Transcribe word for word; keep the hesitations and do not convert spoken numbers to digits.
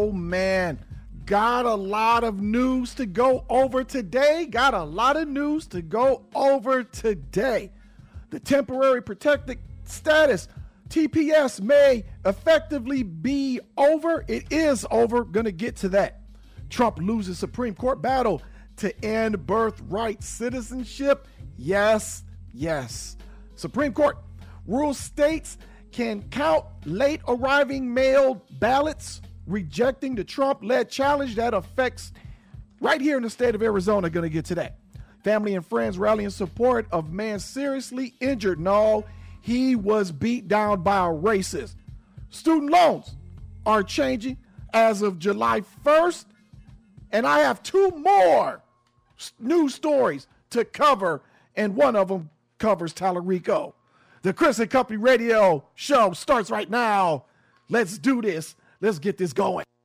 oh man, got a lot of news to go over today. Got a lot of news to go over today. The temporary protected status, T P S, may effectively be over. It is over. Gonna get to that. Trump loses Supreme Court battle to end birthright citizenship. Yes, yes. Supreme Court rules states can count late arriving mail ballots, rejecting the Trump-led challenge that affects right here in the state of Arizona. Going to get to that. Family and friends rally in support of man seriously injured. No, he was beat down by a racist. Student loans are changing as of July first. And I have two more news stories to cover, and one of them covers Tallarico. The Chris and Company Radio show starts right now. Let's do this. Let's get this going.